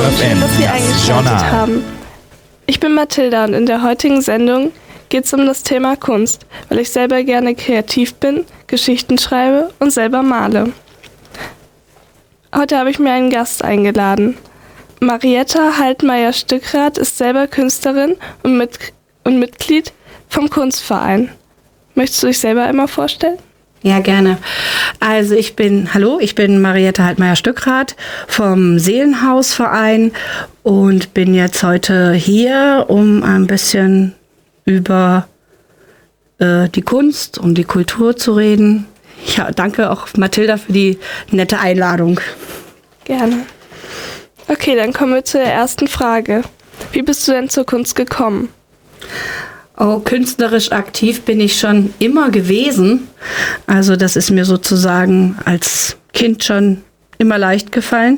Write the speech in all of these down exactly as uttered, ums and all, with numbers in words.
schön, dass Sie eingeschaltet haben. Ich bin Mathilda und in der heutigen Sendung geht es um das Thema Kunst, weil ich selber gerne kreativ bin, Geschichten schreibe und selber male. Heute habe ich mir einen Gast eingeladen. Marietta Haltmeier-Stückrath ist selber Künstlerin und, mit, und Mitglied vom Kunstverein. Möchtest du dich selber einmal vorstellen? Ja, gerne. Also ich bin, hallo, ich bin Marietta Haltmeier-Stückrath vom Seelenhausverein und bin jetzt heute hier, um ein bisschen über äh, die Kunst und die Kultur zu reden. Ja, danke auch Mathilda für die nette Einladung. Gerne. Okay, dann kommen wir zur ersten Frage. Wie bist du denn zur Kunst gekommen? Oh, künstlerisch aktiv bin ich schon immer gewesen. Also das ist mir sozusagen als Kind schon immer leicht gefallen.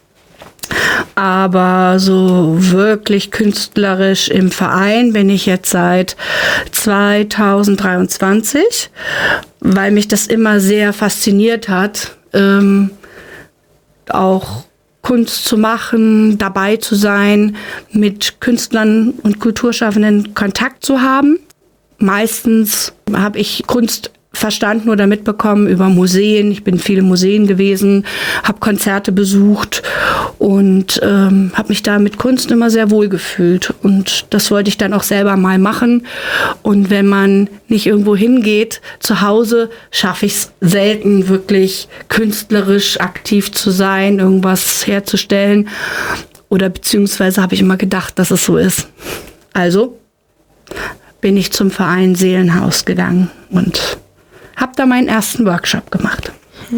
Aber so wirklich künstlerisch im Verein bin ich jetzt seit zweitausenddreiundzwanzig, weil mich das immer sehr fasziniert hat, ähm, auch Kunst zu machen, dabei zu sein, mit Künstlern und Kulturschaffenden Kontakt zu haben. Meistens habe ich Kunst verstanden oder mitbekommen über Museen. Ich bin in vielen Museen gewesen, habe Konzerte besucht und ähm, habe mich da mit Kunst immer sehr wohl gefühlt. Und das wollte ich dann auch selber mal machen. Und wenn man nicht irgendwo hingeht, zu Hause schaffe ich es selten, wirklich künstlerisch aktiv zu sein, irgendwas herzustellen. Oder beziehungsweise habe ich immer gedacht, dass es so ist. Also bin ich zum Verein Seelenhaus gegangen und habe da meinen ersten Workshop gemacht.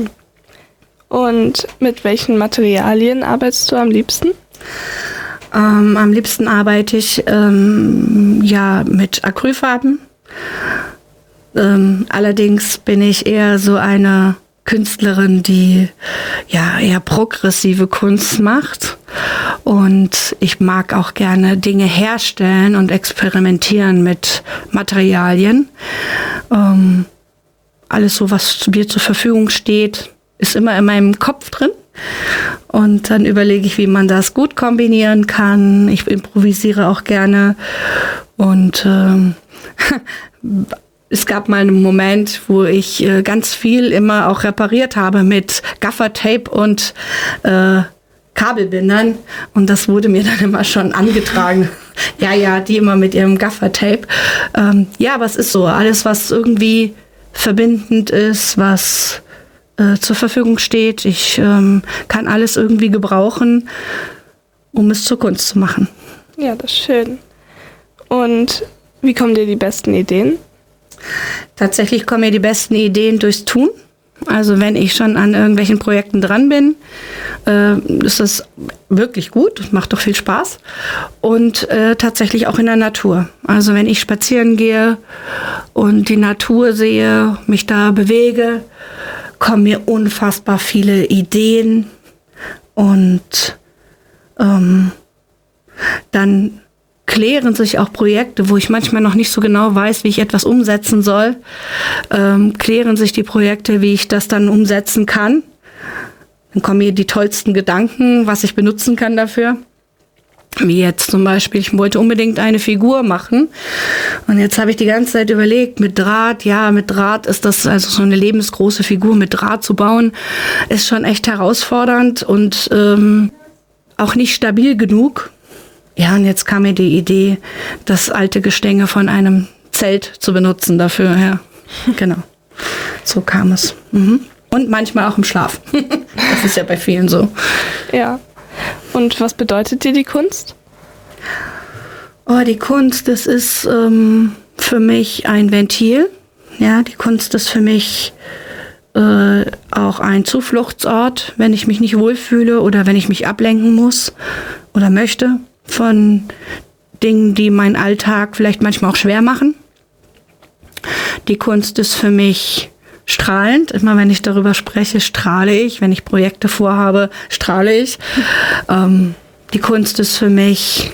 Und mit welchen Materialien arbeitest du am liebsten? Ähm, am liebsten arbeite ich ähm, ja mit Acrylfarben. Ähm, allerdings bin ich eher so eine Künstlerin, die ja eher progressive Kunst macht. Und ich mag auch gerne Dinge herstellen und experimentieren mit Materialien. Ähm, Alles so, was mir zur Verfügung steht, ist immer in meinem Kopf drin. Und dann überlege ich, wie man das gut kombinieren kann. Ich improvisiere auch gerne. Und ähm, es gab mal einen Moment, wo ich äh, ganz viel immer auch repariert habe mit Gaffertape und äh, Kabelbindern. Und das wurde mir dann immer schon angetragen. ja, ja, die immer mit ihrem Gaffertape. Ähm, ja, aber es ist so, alles, was irgendwie verbindend ist, was äh, zur Verfügung steht. Ich ähm, kann alles irgendwie gebrauchen, um es zur Kunst zu machen. Ja, das ist schön. Und wie kommen dir die besten Ideen? Tatsächlich kommen mir die besten Ideen durchs Tun. Also wenn ich schon an irgendwelchen Projekten dran bin, äh, ist das wirklich gut, macht doch viel Spaß. Und äh, tatsächlich auch in der Natur. Also wenn ich spazieren gehe und die Natur sehe, mich da bewege, kommen mir unfassbar viele Ideen. Und ähm, dann klären sich auch Projekte, wo ich manchmal noch nicht so genau weiß, wie ich etwas umsetzen soll, ähm, klären sich die Projekte, wie ich das dann umsetzen kann. Dann kommen mir die tollsten Gedanken, was ich benutzen kann dafür. Wie jetzt zum Beispiel, ich wollte unbedingt eine Figur machen und jetzt habe ich die ganze Zeit überlegt, mit Draht, ja, mit Draht ist das, also so eine lebensgroße Figur mit Draht zu bauen, ist schon echt herausfordernd und ähm, auch nicht stabil genug. Ja, und jetzt kam mir die Idee, das alte Gestänge von einem Zelt zu benutzen dafür. Ja, genau. So kam es. Mhm. Und manchmal auch im Schlaf. Das ist ja bei vielen so. Ja. Und was bedeutet dir die Kunst? Oh, die Kunst, das ist ähm, für mich ein Ventil. Ja, die Kunst ist für mich äh, auch ein Zufluchtsort, wenn ich mich nicht wohlfühle oder wenn ich mich ablenken muss oder möchte von Dingen, die meinen Alltag vielleicht manchmal auch schwer machen. Die Kunst ist für mich strahlend. Immer wenn ich darüber spreche, strahle ich. Wenn ich Projekte vorhabe, strahle ich. Ähm, die Kunst ist für mich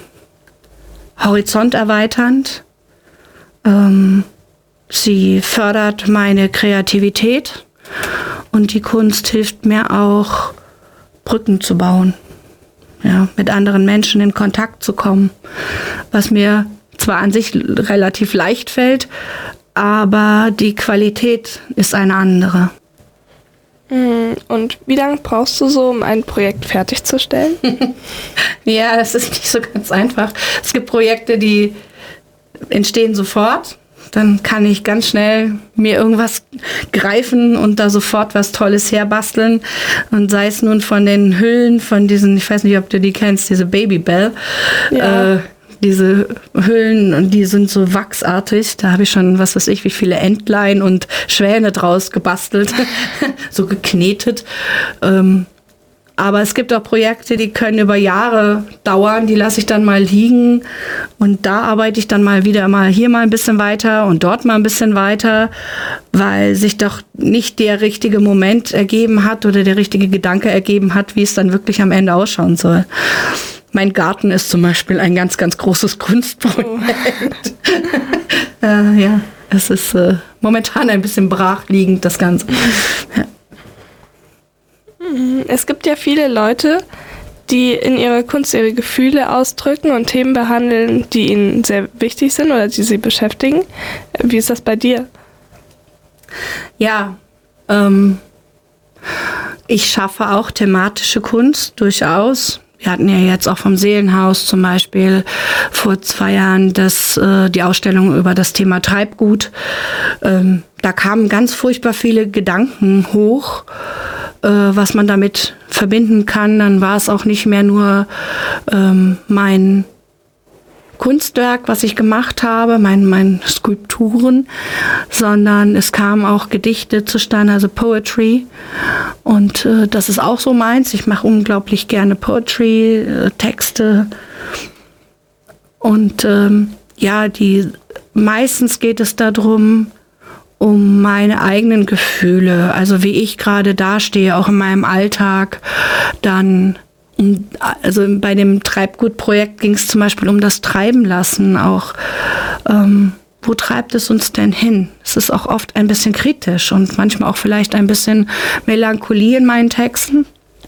horizonterweiternd. Ähm, sie fördert meine Kreativität und die Kunst hilft mir auch, Brücken zu bauen. ja, mit anderen Menschen in Kontakt zu kommen, was mir zwar an sich relativ leicht fällt, aber die Qualität ist eine andere. Und wie lange brauchst du so, um ein Projekt fertigzustellen? Ja, das ist nicht so ganz einfach. Es gibt Projekte, die entstehen sofort. Dann kann ich ganz schnell mir irgendwas greifen und da sofort was Tolles herbasteln. Und sei es nun von den Hüllen, von diesen, ich weiß nicht, ob du die kennst, diese Babybel. Ja. Äh, diese Hüllen, und die sind so wachsartig. Da habe ich schon, was weiß ich, wie viele Entlein und Schwäne draus gebastelt, so geknetet. Ähm, aber es gibt auch Projekte, die können über Jahre dauern. Die lasse ich dann mal liegen. Und da arbeite ich dann mal wieder mal hier mal ein bisschen weiter und dort mal ein bisschen weiter, weil sich doch nicht der richtige Moment ergeben hat oder der richtige Gedanke ergeben hat, wie es dann wirklich am Ende ausschauen soll. Mein Garten ist zum Beispiel ein ganz, ganz großes Kunstprojekt. Oh. äh, ja, es ist äh, momentan ein bisschen brachliegend, das Ganze. Ja. Es gibt ja viele Leute, die in ihrer Kunst ihre Gefühle ausdrücken und Themen behandeln, die ihnen sehr wichtig sind oder die sie beschäftigen. Wie ist das bei dir? Ja, ähm, ich schaffe auch thematische Kunst, durchaus. Wir hatten ja jetzt auch vom Seelenhaus zum Beispiel vor zwei Jahren das, äh, die Ausstellung über das Thema Treibgut. Ähm, da kamen ganz furchtbar viele Gedanken hoch, äh, was man damit verbinden kann. Dann war es auch nicht mehr nur ähm, mein Kunstwerk, was ich gemacht habe, mein, mein Skulpturen, sondern es kamen auch Gedichte zustande, also Poetry. Und äh, das ist auch so meins. Ich mache unglaublich gerne Poetry, äh, Texte. Und ähm, ja, die meistens geht es darum, um meine eigenen Gefühle, also wie ich gerade dastehe, auch in meinem Alltag, dann also bei dem Treibgut-Projekt ging es zum Beispiel um das Treiben lassen, auch ähm, wo treibt es uns denn hin? Es ist auch oft ein bisschen kritisch und manchmal auch vielleicht ein bisschen Melancholie in meinen Texten.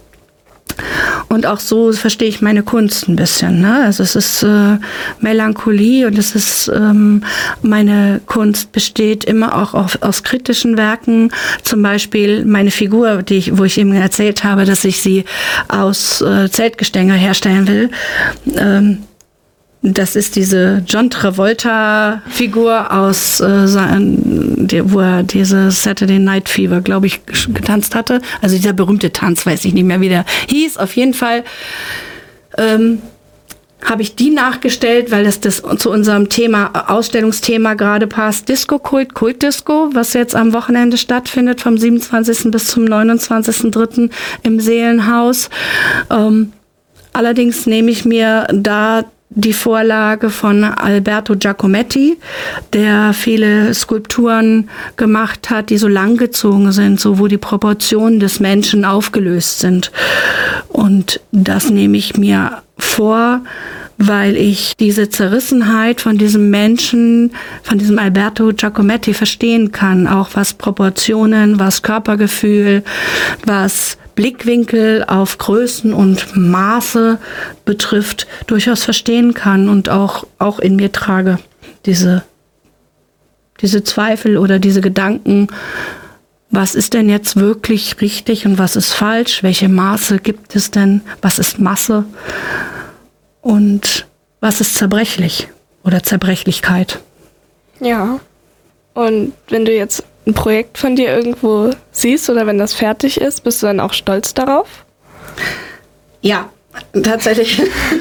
Und auch so verstehe ich meine Kunst ein bisschen. Ne? Also es ist äh, Melancholie und es ist, ähm, meine Kunst besteht immer auch auf, aus kritischen Werken. Zum Beispiel meine Figur, die ich, wo ich eben erzählt habe, dass ich sie aus äh, Zeltgestänge herstellen will. Ähm, Das ist diese John Travolta-Figur aus, äh, sein, die, wo er diese Saturday Night Fever, glaube ich, getanzt hatte. Also dieser berühmte Tanz, weiß ich nicht mehr, wie der hieß. Auf jeden Fall ähm, habe ich die nachgestellt, weil das, das zu unserem Thema, Ausstellungsthema gerade passt. Disco-Kult, Kult-Disco, was jetzt am Wochenende stattfindet, vom siebenundzwanzigsten bis zum neunundzwanzigsten dritten im Seelenhaus. Ähm, allerdings nehme ich mir da die Vorlage von Alberto Giacometti, der viele Skulpturen gemacht hat, die so langgezogen sind, so wo die Proportionen des Menschen aufgelöst sind. Und das nehme ich mir vor, weil ich diese Zerrissenheit von diesem Menschen, von diesem Alberto Giacometti verstehen kann, auch was Proportionen, was Körpergefühl, was Blickwinkel auf Größen und Maße betrifft, durchaus verstehen kann und auch, auch in mir trage. Diese, diese Zweifel oder diese Gedanken, was ist denn jetzt wirklich richtig und was ist falsch? Welche Maße gibt es denn? Was ist Masse? Und was ist zerbrechlich oder Zerbrechlichkeit? Ja. Und wenn du jetzt ein Projekt von dir irgendwo siehst oder wenn das fertig ist, bist du dann auch stolz darauf? Ja, tatsächlich.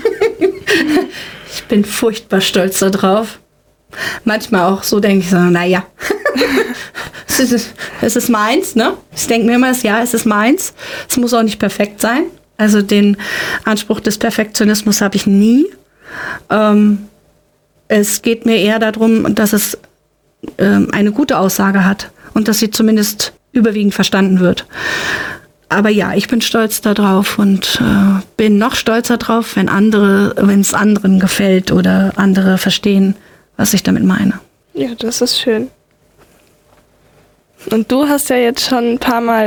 Ich bin furchtbar stolz darauf. Manchmal auch so denke ich so, naja, es, ist, es ist meins, ne? Ich denke mir immer, ja, es ist meins. Es muss auch nicht perfekt sein. Also den Anspruch des Perfektionismus habe ich nie. Ähm, es geht mir eher darum, dass es ähm, eine gute Aussage hat und dass sie zumindest überwiegend verstanden wird. Aber ja, ich bin stolz darauf und äh, bin noch stolzer drauf, wenn andere, wenn es anderen gefällt oder andere verstehen, was ich damit meine. Ja, das ist schön. Und du hast ja jetzt schon ein paar Mal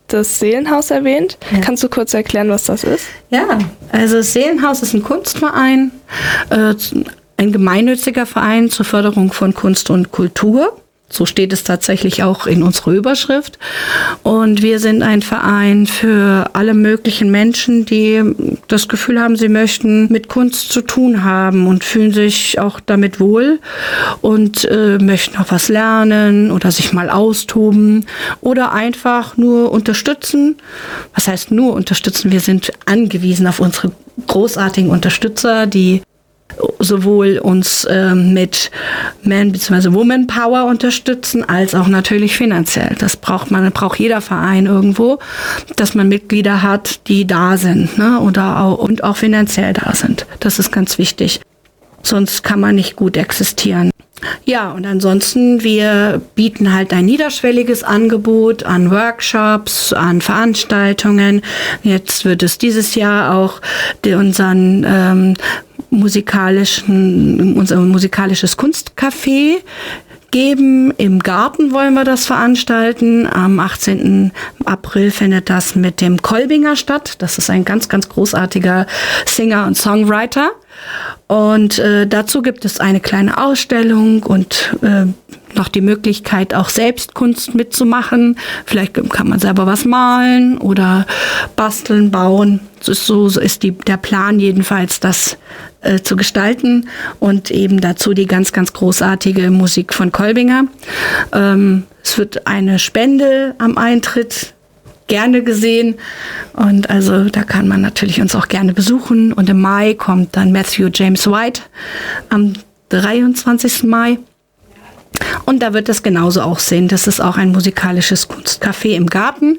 das Seelenhaus erwähnt. Ja. Kannst du kurz erklären, was das ist? Ja, also das Seelenhaus ist ein Kunstverein, äh, ein gemeinnütziger Verein zur Förderung von Kunst und Kultur. So steht es tatsächlich auch in unserer Überschrift. Und wir sind ein Verein für alle möglichen Menschen, die das Gefühl haben, sie möchten mit Kunst zu tun haben und fühlen sich auch damit wohl und äh, möchten auch was lernen oder sich mal austoben oder einfach nur unterstützen. Was heißt nur unterstützen? Wir sind angewiesen auf unsere großartigen Unterstützer, die sowohl uns äh, mit Man- bzw. Woman Power unterstützen, als auch natürlich finanziell. Das braucht man, braucht jeder Verein irgendwo, dass man Mitglieder hat, die da sind, ne? Oder auch, und auch finanziell da sind. Das ist ganz wichtig. Sonst kann man nicht gut existieren. Ja, und ansonsten, wir bieten halt ein niederschwelliges Angebot an Workshops, an Veranstaltungen. Jetzt wird es dieses Jahr auch die, unseren ähm, musikalischen, unser musikalisches Kunstcafé geben. Im Garten wollen wir das veranstalten. Am achtzehnten April findet das mit dem Kolbinger statt. Das ist ein ganz, ganz großartiger Singer und Songwriter. Und äh, dazu gibt es eine kleine Ausstellung und äh, noch die Möglichkeit, auch selbst Kunst mitzumachen. Vielleicht kann man selber was malen oder basteln, bauen. So ist, so, so ist die, der Plan jedenfalls, das äh, zu gestalten. Und eben dazu die ganz, ganz großartige Musik von Kolbinger. Ähm, es wird eine Spende am Eintritt gerne gesehen. Und also da kann man natürlich uns auch gerne besuchen. Und im Mai kommt dann Matthew James White am dreiundzwanzigsten Mai. Und da wird das genauso auch sehen. Das ist auch ein musikalisches Kunstcafé im Garten.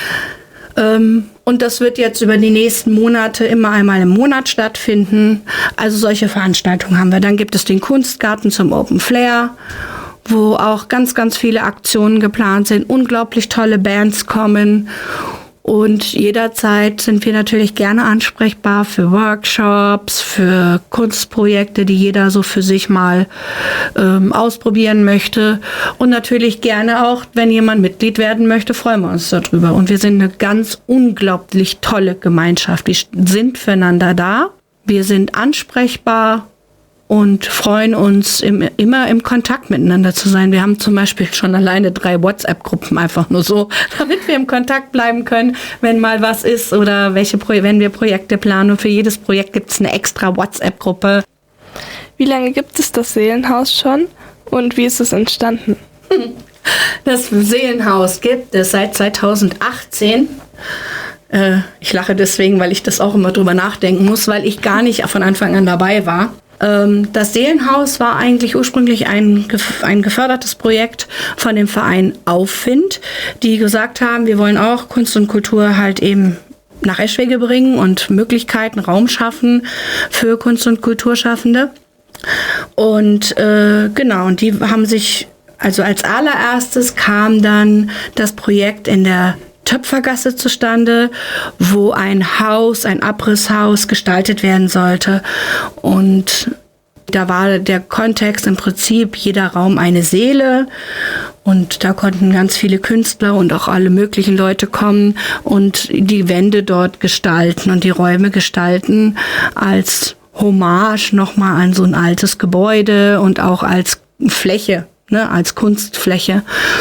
Ähm, und das wird jetzt über die nächsten Monate immer einmal im Monat stattfinden. Also solche Veranstaltungen haben wir. Dann gibt es den Kunstgarten zum Open Flair, wo auch ganz, ganz viele Aktionen geplant sind, unglaublich tolle Bands kommen. Und jederzeit sind wir natürlich gerne ansprechbar für Workshops, für Kunstprojekte, die jeder so für sich mal ähm, ausprobieren möchte. Und natürlich gerne auch, wenn jemand Mitglied werden möchte, freuen wir uns darüber. Und wir sind eine ganz unglaublich tolle Gemeinschaft. Wir sind füreinander da. Wir sind ansprechbar und freuen uns im, immer im Kontakt miteinander zu sein. Wir haben zum Beispiel schon alleine drei WhatsApp-Gruppen, einfach nur so, damit wir im Kontakt bleiben können, wenn mal was ist oder welche Pro- wenn wir Projekte planen. Und für jedes Projekt gibt es eine extra WhatsApp-Gruppe. Wie lange gibt es das Seelenhaus schon und wie ist es entstanden? Das Seelenhaus gibt es seit zweitausendachtzehn. Äh, ich lache deswegen, weil ich das auch immer drüber nachdenken muss, weil ich gar nicht von Anfang an dabei war. Das Seelenhaus war eigentlich ursprünglich ein, ein gefördertes Projekt von dem Verein Aufwind, die gesagt haben, wir wollen auch Kunst und Kultur halt eben nach Eschwege bringen und Möglichkeiten, Raum schaffen für Kunst- und Kulturschaffende. Und äh, genau, und die haben sich, also als allererstes kam dann das Projekt in der Töpfergasse zustande, wo ein Haus, ein Abrisshaus gestaltet werden sollte. Und da war der Kontext im Prinzip jeder Raum eine Seele. Und da konnten ganz viele Künstler und auch alle möglichen Leute kommen und die Wände dort gestalten und die Räume gestalten als Hommage nochmal an so ein altes Gebäude und auch als Fläche, ne, als Kunstfläche.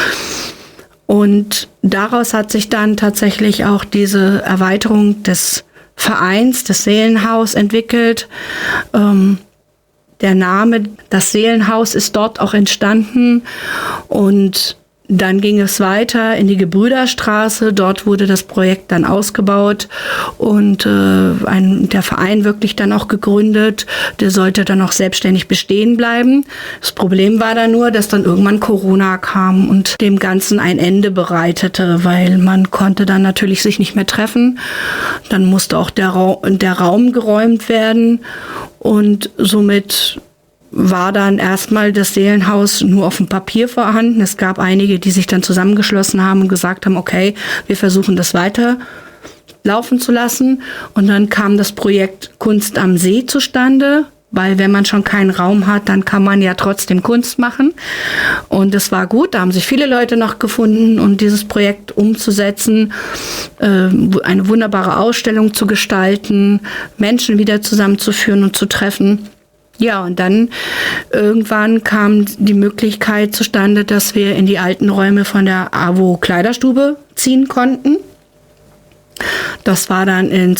Und daraus hat sich dann tatsächlich auch diese Erweiterung des Vereins, des Seelenhaus entwickelt. Ähm, der Name, das Seelenhaus, ist dort auch entstanden. Und dann ging es weiter in die Gebrüderstraße. Dort wurde das Projekt dann ausgebaut und äh, ein, der Verein wirklich dann auch gegründet. Der sollte dann auch selbstständig bestehen bleiben. Das Problem war dann nur, dass dann irgendwann Corona kam und dem Ganzen ein Ende bereitete, weil man konnte dann natürlich sich nicht mehr treffen. Dann musste auch der, Ra- der Raum geräumt werden und somit war dann erstmal das Seelenhaus nur auf dem Papier vorhanden. Es gab einige, die sich dann zusammengeschlossen haben und gesagt haben, okay, wir versuchen das weiter laufen zu lassen. Und dann kam das Projekt Kunst am See zustande, weil wenn man schon keinen Raum hat, dann kann man ja trotzdem Kunst machen. Und es war gut, da haben sich viele Leute noch gefunden, um dieses Projekt umzusetzen, äh, eine wunderbare Ausstellung zu gestalten, Menschen wieder zusammenzuführen und zu treffen. Ja, und dann irgendwann kam die Möglichkeit zustande, dass wir in die alten Räume von der AWO Kleiderstube ziehen konnten. Das war dann in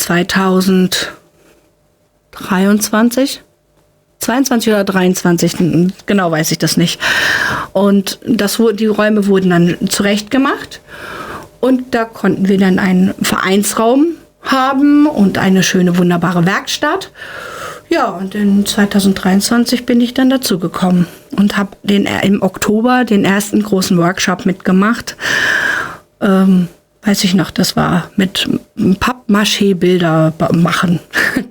zweitausenddreiundzwanzig, zweiundzwanzig oder dreiundzwanzig, genau weiß ich das nicht. Und das, die Räume wurden dann zurechtgemacht und da konnten wir dann einen Vereinsraum haben und eine schöne, wunderbare Werkstatt. Ja, und in zweitausenddreiundzwanzig bin ich dann dazugekommen und habe den im Oktober den ersten großen Workshop mitgemacht. Ähm, weiß ich noch, das war mit Pappmaché-Bilder machen.